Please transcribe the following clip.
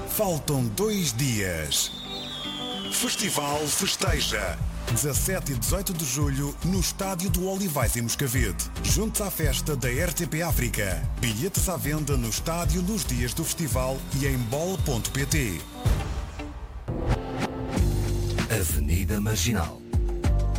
Faltam 2 dias. Festival festeja. 17 e 18 de julho no Estádio do Olivais em Moscavide. Junte-se à festa da RTP África. Bilhetes à venda no estádio nos dias do festival e em bol.pt. Avenida Marginal.